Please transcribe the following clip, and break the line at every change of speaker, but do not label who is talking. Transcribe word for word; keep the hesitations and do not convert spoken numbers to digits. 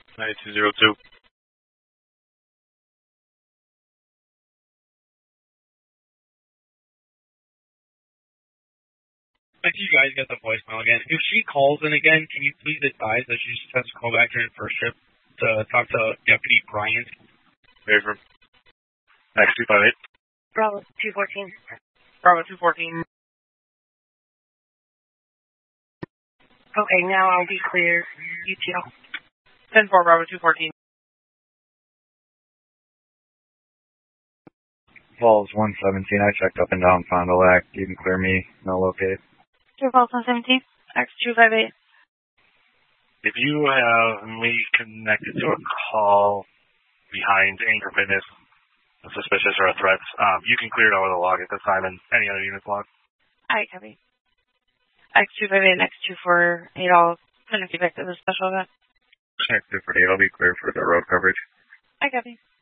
ninety-two zero two.
I see you guys got the voicemail again. If she calls in again, can you please advise that she just has to call back during first shift to talk to Deputy Bryant?
Favor. X two five eight.
Bravo two fourteen.
Bravo two fourteen.
Okay, now I'll be clear. U T L.
ten four Bravo two fourteen.
Falls one seventeen. I checked up and down Fond du Lac. You can clear me. No locate.
Two Falls one seventeen. X two five eight.
If you have me connected to a call behind Anchor Fitness, suspicious or a threat, um, you can clear it over the log at this time and any other units log.
Alright, copy. X two five eight and X two four eight, I'll connect you back to the special event.
X two four eight, I'll be clear for the road coverage.
I copy.